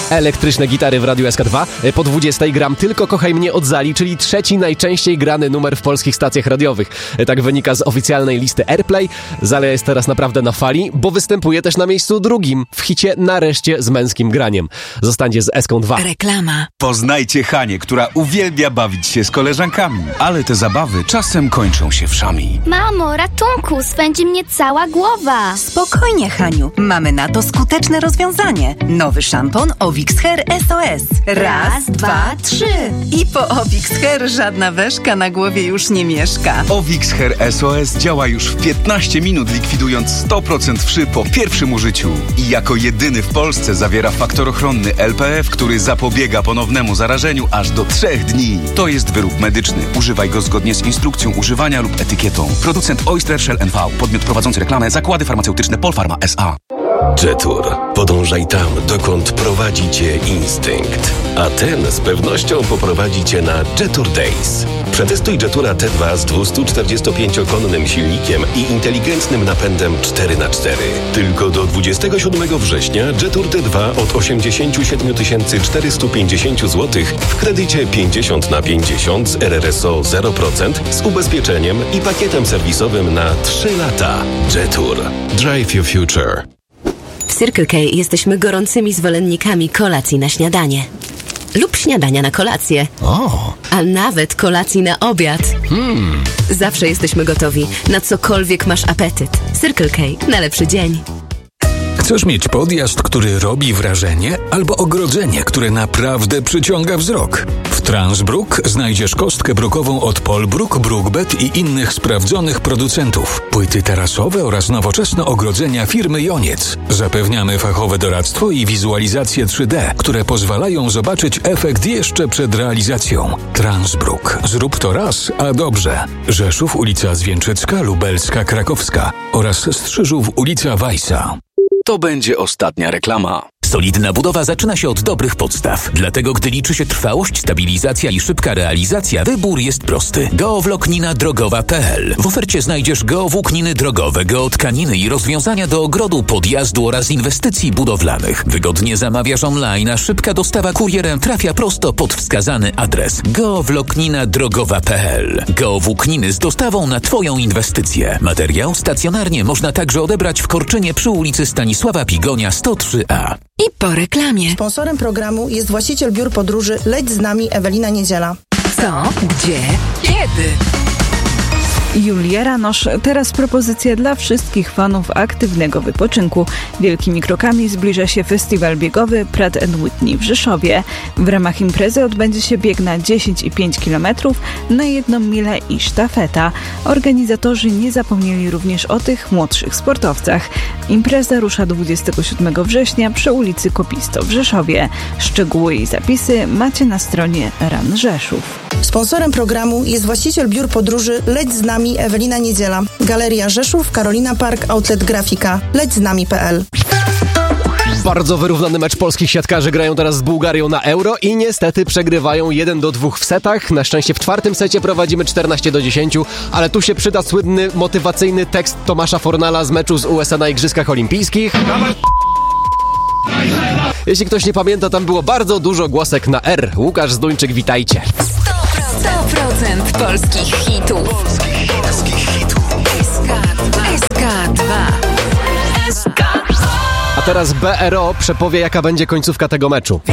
Elektryczne gitary w Radiu SK2. Po 20 gram Tylko kochaj mnie od Zali, czyli trzeci najczęściej grany numer w polskich stacjach radiowych. Tak wynika z oficjalnej listy Airplay. Zalia jest teraz naprawdę na fali, bo występuje też na miejscu drugim w hicie Nareszcie z męskim graniem. Zostańcie z Eską 2. Reklama. Poznajcie Hanię, która uwielbia bawić się z koleżankami, ale te zabawy czasem kończą się wszami. Mamo, ratunku, swędzi mnie cała głowa. Spokojnie, Haniu. Mamy na to skuteczne rozwiązanie. Nowy szampon Ovix Hair SOS. Raz, dwa, trzy. I po Ovix Hair żadna weszka na głowie już nie mieszka. Ovix Hair SOS działa już w 15 minut, likwidując 100% wszy po pierwszym użyciu. I jako jedyny w Polsce zawiera faktor ochronny LPF, który zapobiega ponownemu zarażeniu aż do 3 dni. To jest wyrób medyczny. Używaj go zgodnie z instrukcją używania lub etykietą. Producent Oyster Shell NV. Podmiot prowadzący reklamę Zakłady Farmaceutyczne Polpharma S.A. Jetour. Podążaj tam, dokąd prowadzi cię instynkt. A ten z pewnością poprowadzi cię na Jetour Days. Przetestuj Jetoura T2 z 245-konnym silnikiem i inteligentnym napędem 4x4. Tylko do 27 września Jetour T2 od 87 450 zł w kredycie 50/50 z RRSO 0% z ubezpieczeniem i pakietem serwisowym na 3 lata. Jetour. Drive your future. W Circle K jesteśmy gorącymi zwolennikami kolacji na śniadanie. Lub śniadania na kolację. A nawet kolacji na obiad. Zawsze jesteśmy gotowi na cokolwiek masz apetyt. Circle K. Na lepszy dzień. Chcesz mieć podjazd, który robi wrażenie, albo ogrodzenie, które naprawdę przyciąga wzrok? W Transbrook znajdziesz kostkę brukową od Polbrook, Brookbet i innych sprawdzonych producentów. Płyty tarasowe oraz nowoczesne ogrodzenia firmy Joniec. Zapewniamy fachowe doradztwo i wizualizację 3D, które pozwalają zobaczyć efekt jeszcze przed realizacją. Transbrook. Zrób to raz, a dobrze. Rzeszów, ulica Zwięczycka, Lubelska, Krakowska oraz Strzyżów, ulica Weissa. To będzie ostatnia reklama. Solidna budowa zaczyna się od dobrych podstaw. Dlatego, gdy liczy się trwałość, stabilizacja i szybka realizacja, wybór jest prosty. Geowłóknina drogowa.pl. W ofercie znajdziesz geowłókniny drogowe, geotkaniny i rozwiązania do ogrodu, podjazdu oraz inwestycji budowlanych. Wygodnie zamawiasz online, a szybka dostawa kurierem trafia prosto pod wskazany adres. Geowłóknina drogowa.pl. Geowłókniny z dostawą na Twoją inwestycję. Materiał stacjonarnie można także odebrać w Korczynie przy ulicy Stanisława Pigonia 103A. I po reklamie. Sponsorem programu jest właściciel biur podróży Leć z nami Ewelina Niedziela. Co? Gdzie? Kiedy? Julia Ranosz. Teraz propozycja dla wszystkich fanów aktywnego wypoczynku. Wielkimi krokami zbliża się festiwal biegowy Pratt & Whitney w Rzeszowie. W ramach imprezy odbędzie się bieg na 10 i 5 km, na 1 milę i sztafeta. Organizatorzy nie zapomnieli również o tych młodszych sportowcach. Impreza rusza 27 września przy ulicy Kopisto w Rzeszowie. Szczegóły i zapisy macie na stronie Run Rzeszów. Sponsorem programu jest właściciel biur podróży Leć z nami Ewelina Niedziela. Galeria Rzeszów, Karolina Park, Outlet Grafika. Lećznami.pl. Bardzo wyrównany mecz polskich siatkarzy. Grają teraz z Bułgarią na Euro i niestety przegrywają 1-2 w setach. Na szczęście w czwartym secie prowadzimy 14-10, ale tu się przyda słynny, motywacyjny tekst Tomasza Fornala z meczu z USA na Igrzyskach Olimpijskich. Jeśli ktoś nie pamięta, tam było bardzo dużo głosek na R. Łukasz Zduńczyk, witajcie. 100% polskich hitów. SK2. A teraz BRO przepowie, jaka będzie końcówka tego meczu.